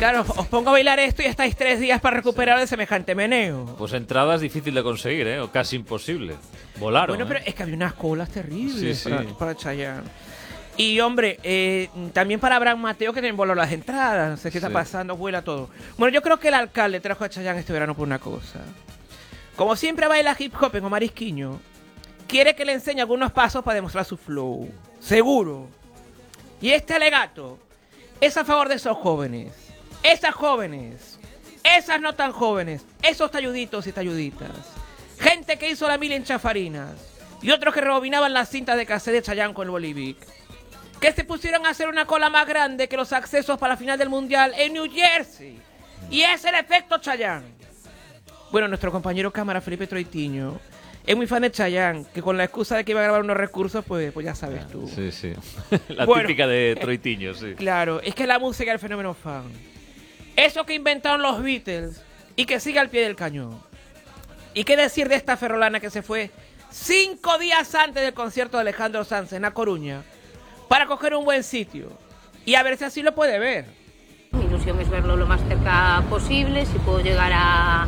Claro, os pongo a bailar esto y estáis 3 días para recuperar de semejante meneo. Pues entradas difícil de conseguir, ¿eh? O casi imposible. Volaron. Bueno, pero es que había unas colas terribles Sí. para Chayanne. Y, hombre, también para Abraham Mateo, que también voló las entradas. No sé qué está pasando, vuela todo. Bueno, yo creo que el alcalde trajo a Chayanne este verano por una cosa. Como siempre baila hip hop en Omar Isquiño, quiere que le enseñe algunos pasos para demostrar su flow. Seguro. Y este alegato es a favor de esos jóvenes. Esas jóvenes. Esas no tan jóvenes. Esos talluditos y talluditas. Gente que hizo la mil en chafarinas. Y otros que rebobinaban las cintas de cassette de Chayanne con el Bolivic. Que se pusieron a hacer una cola más grande que los accesos para la final del Mundial en New Jersey. Y es el efecto Chayanne. Bueno, nuestro compañero cámara Felipe Troitiño es muy fan de Chayanne, que con la excusa de que iba a grabar unos recursos, pues ya sabes tú. Sí. La típica de Troitiño, sí. Claro, es que la música es el fenómeno fan. Eso que inventaron los Beatles y que sigue al pie del cañón. ¿Y qué decir de esta ferrolana que se fue 5 días antes del concierto de Alejandro Sanz en A Coruña para coger un buen sitio y a ver si así lo puede ver? Mi ilusión es verlo lo más cerca posible, si puedo llegar a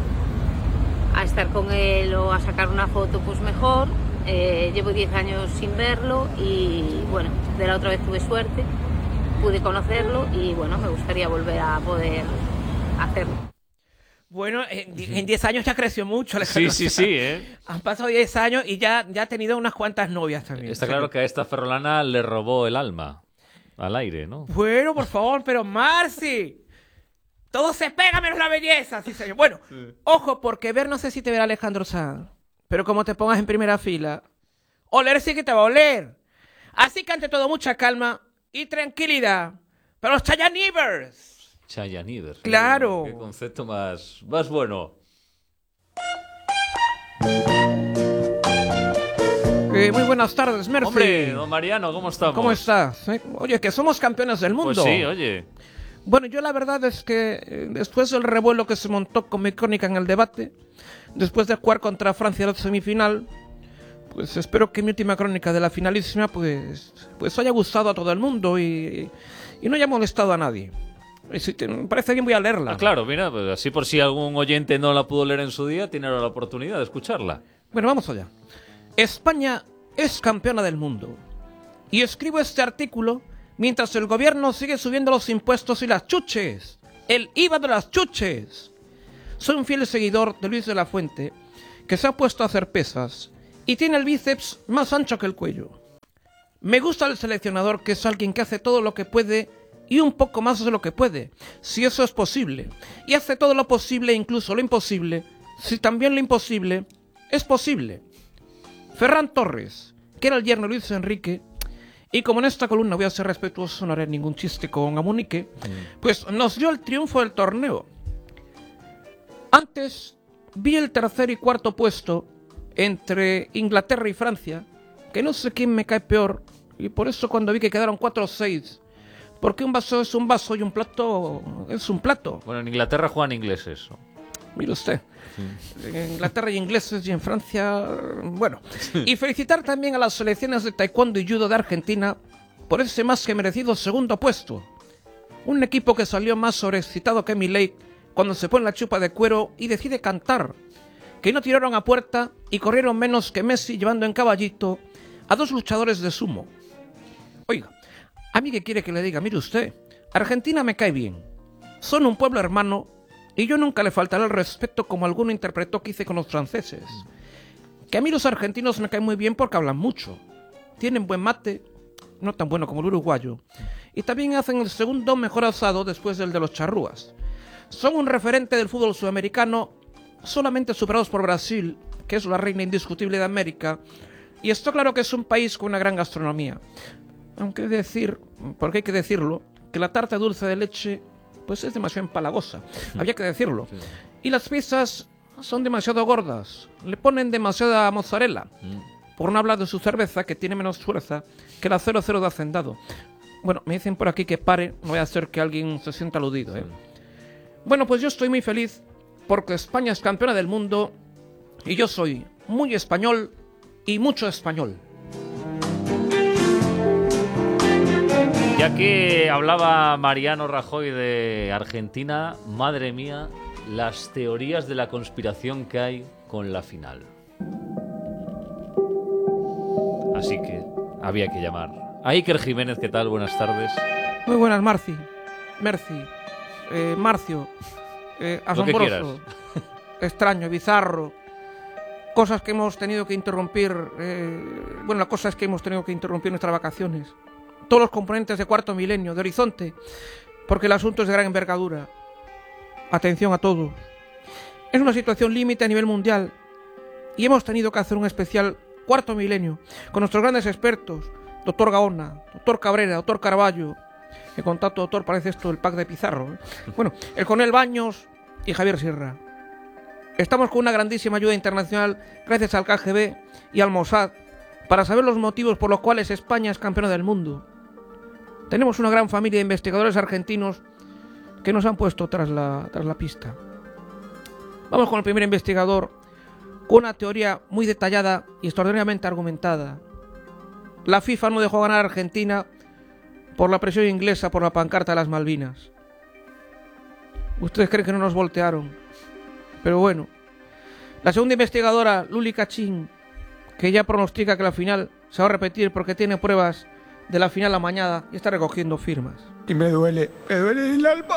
estar con él o a sacar una foto, pues mejor. Llevo 10 años sin verlo y bueno, de la otra vez tuve suerte, pude conocerlo y bueno, me gustaría volver a poder hacerlo. Bueno, en 10 años ya creció mucho Alejandro Sanz. Sí, ¿eh? Han pasado 10 años y ya ha tenido unas cuantas novias también. Está claro que a esta ferrolana le robó el alma al aire, ¿no? Bueno, por favor, pero Marci, todo se pega menos la belleza, sí señor. Bueno, ojo, porque ver no sé si te verá Alejandro Sanz, pero como te pongas en primera fila, oler sí que te va a oler. Así que ante todo mucha calma y tranquilidad para los Chayanivers. Chayanniver. Claro. Qué concepto más bueno. Muy buenas tardes, Mercy. Hombre, don Mariano, ¿cómo estamos? ¿Cómo estás? Oye, que somos campeones del mundo. Pues sí, oye. Bueno, yo la verdad es que después del revuelo que se montó con mi crónica en el debate, después de jugar contra Francia en la semifinal, pues espero que mi última crónica de la finalísima pues haya gustado a todo el mundo y no haya molestado a nadie. Y si me parece bien voy a leerla. Ah, claro, mira, pues así por si algún oyente no la pudo leer en su día, tiene ahora la oportunidad de escucharla. Bueno, vamos allá. España es campeona del mundo. Y escribo este artículo mientras el gobierno sigue subiendo los impuestos y las chuches. El IVA de las chuches. Soy un fiel seguidor de Luis de la Fuente, que se ha puesto a hacer pesas y tiene el bíceps más ancho que el cuello. Me gusta el seleccionador, que es alguien que hace todo lo que puede y un poco más de lo que puede, si eso es posible. Y hace todo lo posible e incluso lo imposible, si también lo imposible es posible. Ferran Torres, que era el yerno de Luis Enrique, y como en esta columna voy a ser respetuoso, no haré ningún chiste con Amunique, pues nos dio el triunfo del torneo. Antes vi el tercer y cuarto puesto entre Inglaterra y Francia, que no sé quién me cae peor, y por eso cuando vi que quedaron 4-6, porque un vaso es un vaso y un plato es un plato. Bueno, en Inglaterra juegan ingleses. Mire usted. En Inglaterra y ingleses y en Francia, bueno. Y felicitar también a las selecciones de taekwondo y judo de Argentina por ese más que merecido segundo puesto. Un equipo que salió más sobreexcitado que Milei cuando se pone la chupa de cuero y decide cantar. Que no tiraron a puerta y corrieron menos que Messi llevando en caballito a 2 luchadores de sumo. Oiga, a mí que quiere que le diga, mire usted, Argentina me cae bien. Son un pueblo hermano y yo nunca le faltaré el respeto como alguno interpretó que hice con los franceses. Que a mí los argentinos me caen muy bien porque hablan mucho. Tienen buen mate, no tan bueno como el uruguayo. Y también hacen el segundo mejor asado después del de los charrúas. Son un referente del fútbol sudamericano, solamente superados por Brasil, que es la reina indiscutible de América. Y está claro que es un país con una gran gastronomía. Aunque decir, porque hay que decirlo, que la tarta dulce de leche pues es demasiado empalagosa. Había que decirlo. Sí. Y las pizzas son demasiado gordas. Le ponen demasiada mozzarella. Por no hablar de su cerveza, que tiene menos fuerza que la 00 de Hacendado. Bueno, me dicen por aquí que pare. No voy a hacer que alguien se sienta aludido, ¿eh? Bueno, pues yo estoy muy feliz porque España es campeona del mundo y yo soy muy español y mucho español. Ya que hablaba Mariano Rajoy de Argentina, madre mía, las teorías de la conspiración que hay con la final. Así que había que llamar a Iker Jiménez. ¿Qué tal? Buenas tardes. Muy buenas, Mercy, Marcio, asombroso, extraño, bizarro, cosas que hemos tenido que interrumpir, la cosa es que hemos tenido que interrumpir nuestras vacaciones, todos los componentes de Cuarto Milenio, de Horizonte, porque el asunto es de gran envergadura. Atención a todos. Es una situación límite a nivel mundial y hemos tenido que hacer un especial Cuarto Milenio con nuestros grandes expertos, doctor Gaona, doctor Cabrera, doctor Carballo. En contacto, doctor, parece esto el pack de Pizarro, ¿eh? Bueno, el Coronel Baños y Javier Sierra. Estamos con una grandísima ayuda internacional gracias al KGB y al Mossad para saber los motivos por los cuales España es campeona del mundo. Tenemos una gran familia de investigadores argentinos que nos han puesto tras la pista. Vamos con el primer investigador, con una teoría muy detallada y extraordinariamente argumentada. La FIFA no dejó ganar a Argentina por la presión inglesa por la pancarta de las Malvinas. Ustedes creen que no nos voltearon, pero bueno. La segunda investigadora, Luli Cachín, que ya pronostica que la final se va a repetir porque tiene pruebas de la final amañada y está recogiendo firmas. Y me duele el alma.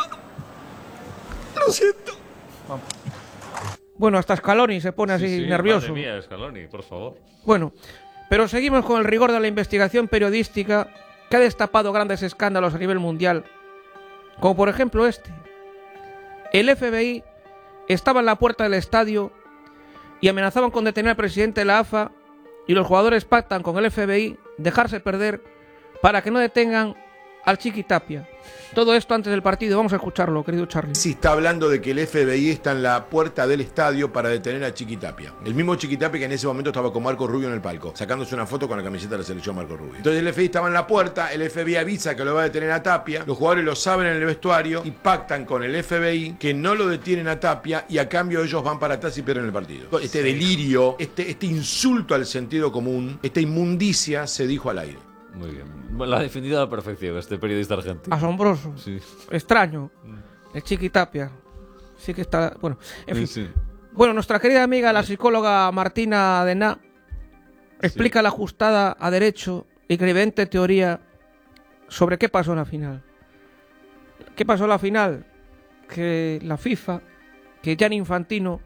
Lo siento. Vamos. Bueno, hasta Scaloni se pone así nervioso. Madre mía, Scaloni, por favor. Bueno, pero seguimos con el rigor de la investigación periodística que ha destapado grandes escándalos a nivel mundial, como por ejemplo este. El FBI estaba en la puerta del estadio y amenazaban con detener al presidente de la AFA, y los jugadores pactan con el FBI dejarse perder para que no detengan al Chiqui Tapia. Todo esto antes del partido. Vamos a escucharlo, querido Charlie. Sí, está hablando de que el FBI está en la puerta del estadio para detener a Chiqui Tapia. El mismo Chiqui Tapia que en ese momento estaba con Marco Rubio en el palco, sacándose una foto con la camiseta de la selección Marco Rubio. Entonces el FBI estaba en la puerta, el FBI avisa que lo va a detener a Tapia, los jugadores lo saben en el vestuario y pactan con el FBI que no lo detienen a Tapia y a cambio ellos van para atrás y pierden el partido. Este delirio, este insulto al sentido común, esta inmundicia se dijo al aire. Muy bien. La ha definido a la perfección este periodista argentino. Asombroso. Sí. Extraño. El Chiqui Tapia. Sí que está... Bueno, en fin. Sí. Bueno, nuestra querida amiga, la psicóloga Martina Dená, explica la ajustada a derecho y creyente teoría sobre qué pasó en la final. ¿Qué pasó en la final? Que la FIFA, que Gianni Infantino,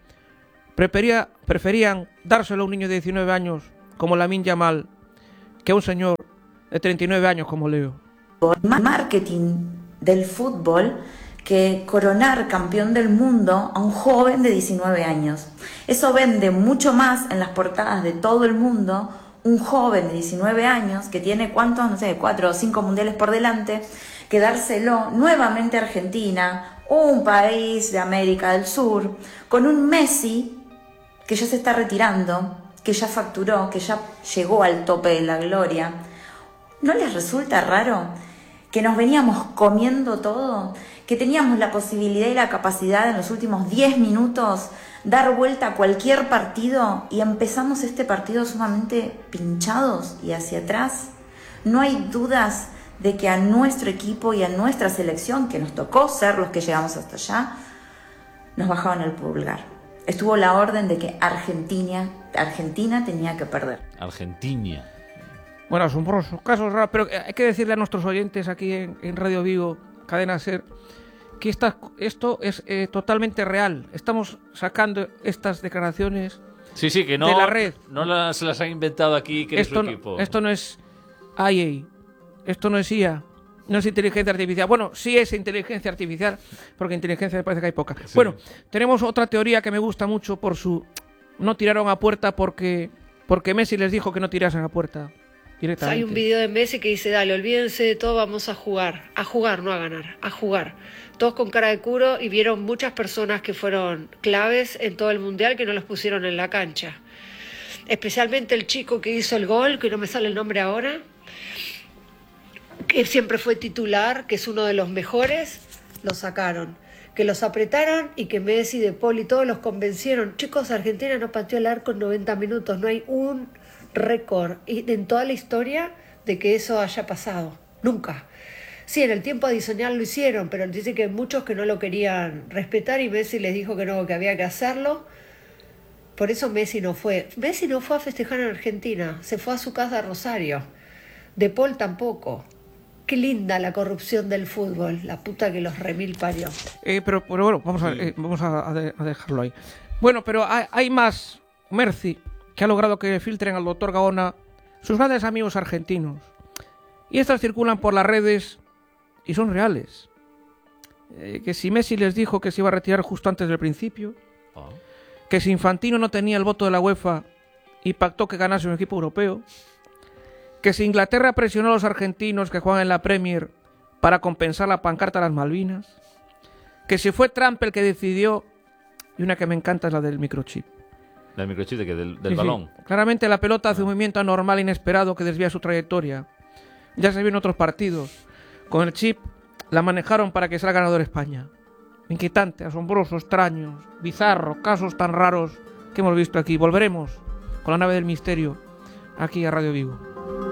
preferían dárselo a un niño de 19 años como Lamine Yamal que a un señor de 39 años como Leo. Marketing del fútbol que coronar campeón del mundo a un joven de 19 años. Eso vende mucho más en las portadas de todo el mundo un joven de 19 años que tiene cuántos, no sé, 4 o 5 mundiales por delante, que dárselo nuevamente a Argentina, un país de América del Sur, con un Messi que ya se está retirando, que ya facturó, que ya llegó al tope de la gloria. ¿No les resulta raro que nos veníamos comiendo todo? Que teníamos la posibilidad y la capacidad en los últimos 10 minutos dar vuelta a cualquier partido y empezamos este partido sumamente pinchados y hacia atrás. No hay dudas de que a nuestro equipo y a nuestra selección, que nos tocó ser los que llegamos hasta allá, nos bajaban el pulgar. Estuvo la orden de que Argentina tenía que perder. Argentina. Bueno, asombroso, casos raros, pero hay que decirle a nuestros oyentes aquí en Radio Vigo, Cadena SER, que esto es totalmente real. Estamos sacando estas declaraciones que no, de la red. No se las ha inventado aquí que esto, es su equipo. Esto no es IA, esto no es IA, no es inteligencia artificial. Bueno, sí es inteligencia artificial, porque inteligencia me parece que hay poca. Sí. Bueno, tenemos otra teoría que me gusta mucho por su... No tiraron a puerta porque Messi les dijo que no tirasen a puerta. Hay un video de Messi que dice, dale, olvídense de todo, vamos a jugar, no a ganar, a jugar. Todos con cara de culo y vieron muchas personas que fueron claves en todo el Mundial que no los pusieron en la cancha. Especialmente el chico que hizo el gol, que no me sale el nombre ahora, que siempre fue titular, que es uno de los mejores, lo sacaron. Que los apretaron y que Messi, De Paul y todos los convencieron. Chicos, Argentina no pateó el arco en 90 minutos, no hay un récord en toda la historia de que eso haya pasado, nunca. Sí, en el tiempo adicional lo hicieron, pero dice que muchos que no lo querían respetar y Messi les dijo que no, que había que hacerlo. Por eso Messi no fue. Messi no fue a festejar en Argentina, se fue a su casa a Rosario. De Paul tampoco. Qué linda la corrupción del fútbol, la puta que los remil parió. Pero bueno, vamos a dejarlo ahí. Bueno, pero hay más. Merci, que ha logrado que filtren al doctor Gaona sus grandes amigos argentinos. Y estas circulan por las redes y son reales. Que si Messi les dijo que se iba a retirar justo antes del principio, que si Infantino no tenía el voto de la UEFA y pactó que ganase un equipo europeo, que si Inglaterra presionó a los argentinos que juegan en la Premier para compensar la pancarta a las Malvinas, que si fue Trump el que decidió, y una que me encanta es la del microchip. ¿Del microchip de qué? ¿Del balón? Sí. Claramente la pelota hace un movimiento anormal e inesperado que desvía su trayectoria. Ya se vio en otros partidos. Con el chip la manejaron para que sea ganador España. Inquietante, asombroso, extraño, bizarro, casos tan raros que hemos visto aquí. Volveremos con la nave del misterio aquí a Radio Vigo.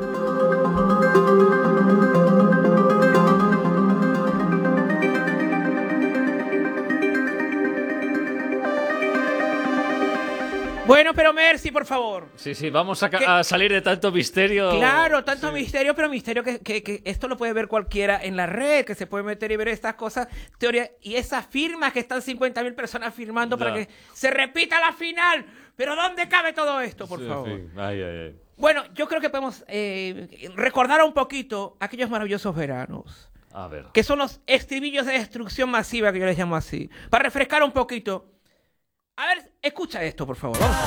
Bueno, pero Merci, por favor. Sí, vamos a salir de tanto misterio. Claro, tanto misterio, pero misterio que esto lo puede ver cualquiera en la red, que se puede meter y ver estas cosas, teoría, y esas firmas que están 50.000 personas firmando para que se repita la final. Pero ¿dónde cabe todo esto, por favor? En fin. Ay. Bueno, yo creo que podemos recordar un poquito aquellos maravillosos veranos. A ver. Que son los estribillos de destrucción masiva, que yo les llamo así. Para refrescar un poquito. A ver, escucha esto, por favor. Vamos.